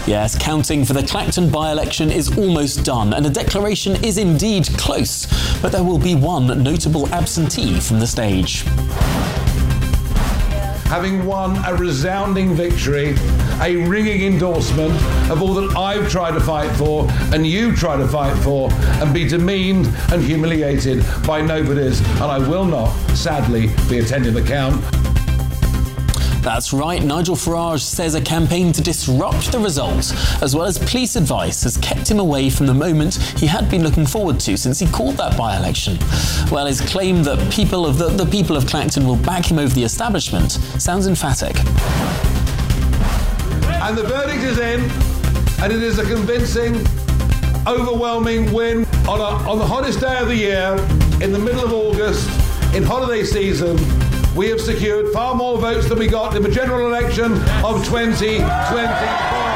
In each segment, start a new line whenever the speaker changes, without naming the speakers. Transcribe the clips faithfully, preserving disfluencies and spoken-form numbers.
Yes, counting for the Clacton by-election is almost done, and a declaration is indeed close, but there will be one notable absentee from the stage.
Having won a resounding victory, a ringing endorsement of all that I've tried to fight for and you try to fight for, and be demeaned and humiliated by nobodies, and I will not, sadly, be attending the count.
That's right, Nigel Farage says a campaign to disrupt the result, as well as police advice, has kept him away from the moment he had been looking forward to since he called that by-election. Well, his claim that people of the, the people of Clacton will back him over the establishment sounds emphatic.
And the verdict is in, and it is a convincing, overwhelming win on, a, on the hottest day of the year, in the middle of August, in holiday season. We have secured far more votes than we got in the general election of twenty twenty-four.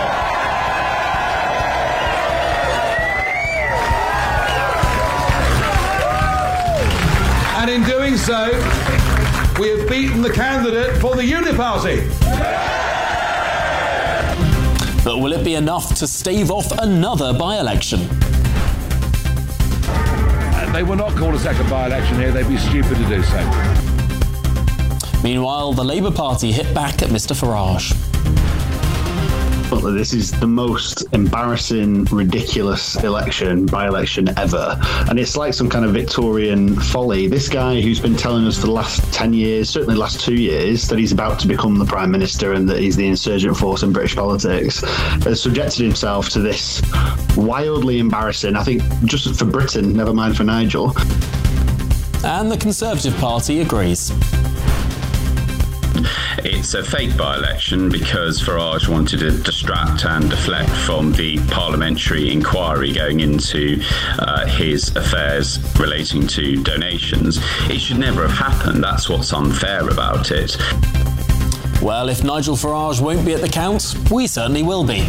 And in doing so, we have beaten the candidate for the Uniparty.
But will it be enough to stave off another by-election?
They will not call a second by-election here. They'd be stupid to do so.
Meanwhile, the Labour Party hit back at Mr Farage.
This is the most embarrassing, ridiculous election, by-election ever. And it's like some kind of Victorian folly. This guy who's been telling us for the last ten years, certainly the last two years, that he's about to become the Prime Minister and that he's the insurgent force in British politics, has subjected himself to this wildly embarrassing, I think, just for Britain, never mind for Nigel.
And the Conservative Party agrees.
It's a fake by-election because Farage wanted to distract and deflect from the parliamentary inquiry going into uh, his affairs relating to donations. It should never have happened. That's what's unfair about it.
Well, if Nigel Farage won't be at the count, we certainly will be.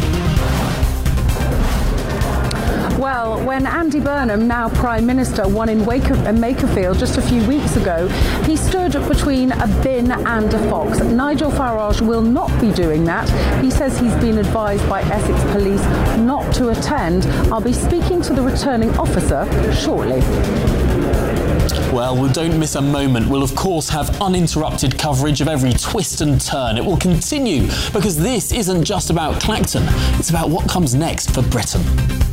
Well, when Andy Burnham, now Prime Minister, won in Makerfield just a few weeks ago, he stood between a bin and a fox. Nigel Farage will not be doing that. He says he's been advised by Essex Police not to attend. I'll be speaking to the returning officer shortly.
Well, we don't miss a moment. We'll of course have uninterrupted coverage of every twist and turn. It will continue because this isn't just about Clacton. It's about what comes next for Britain.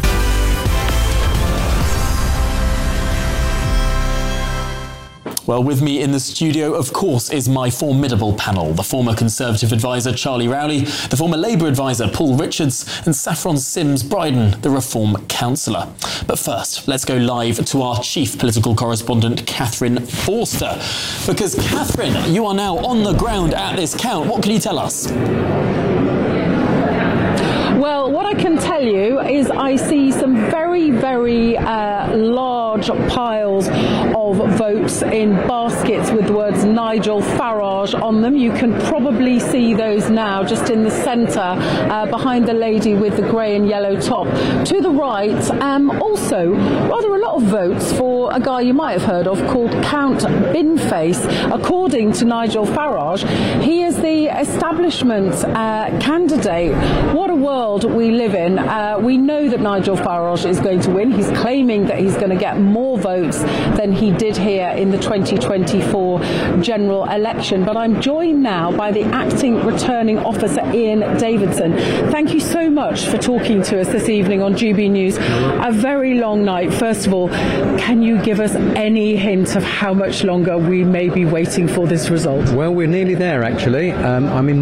Well, with me in the studio, of course, is my formidable panel. The former Conservative advisor, Charlie Rowley, the former Labour advisor, Paul Richards, and Saffron Sims-Bryden, the Reform councillor. But first, let's go live to our chief political correspondent, Catherine Forster. Because, Catherine, you are now on the ground at this count. What can you tell us?
Well, what I can tell you is I see some very, very uh, large piles of votes in baskets with the words Nigel Farage on them. You can probably see those now just in the centre uh, behind the lady with the grey and yellow top. To the right, um, also rather a lot of votes for a guy you might have heard of called Count Binface. According to Nigel Farage, he is the establishment uh, candidate. What a world we live in. Uh, we know that Nigel Farage is going to win. He's claiming that he's going to get more votes than he did here in the twenty twenty-four general election. But I'm joined now by the acting returning officer, Ian Davidson. Thank you so much for talking to us this evening on G B News. A very long night. First of all, can you give us any hint of how much longer we may be waiting for this result?
Well, we're nearly there, actually. Um, I'm in